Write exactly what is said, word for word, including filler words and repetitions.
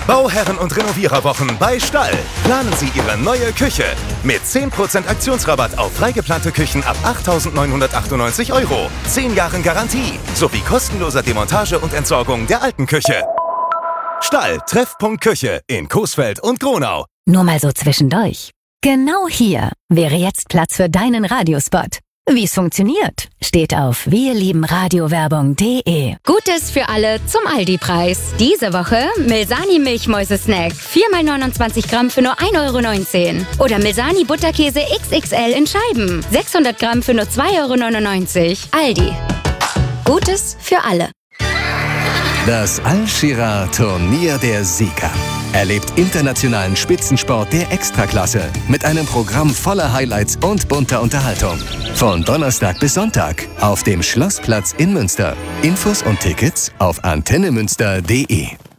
Bauherren- und Renoviererwochen bei Stall. Planen Sie Ihre neue Küche mit zehn Prozent Aktionsrabatt auf freigeplante Küchen ab achttausendneunhundertachtundneunzig Euro. zehn Jahren Garantie sowie kostenloser Demontage und Entsorgung der alten Küche. Stall, Treffpunkt Küche in Coesfeld und Gronau. Nur mal so zwischendurch. Genau hier wäre jetzt Platz für deinen Radiospot. Wie es funktioniert, steht auf wirliebenradiowerbung punkt de. Gutes für alle zum Aldi-Preis. Diese Woche Milsani Milchmäuse-Snack. vier mal neunundzwanzig Gramm für nur ein Euro neunzehn. Oder Milsani Butterkäse X X L in Scheiben. sechshundert Gramm für nur zwei Euro neunundneunzig. Aldi. Gutes für alle. Das Al-Shirah Turnier der Sieger. Erlebt internationalen Spitzensport der Extraklasse mit einem Programm voller Highlights und bunter Unterhaltung. Von Donnerstag bis Sonntag auf dem Schlossplatz in Münster. Infos und Tickets auf antennemünster punkt de.